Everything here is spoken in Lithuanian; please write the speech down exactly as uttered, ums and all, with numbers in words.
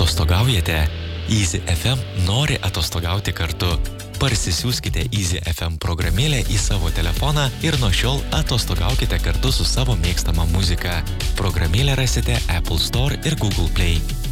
Atostogaujate? Easy F M nori atostogauti kartu. Parsisiųskite Easy F M programėlę į savo telefoną ir nuo šiol atostogaukite kartu su savo mėgstama muzika. Programėlę rasite Apple Store ir Google Play.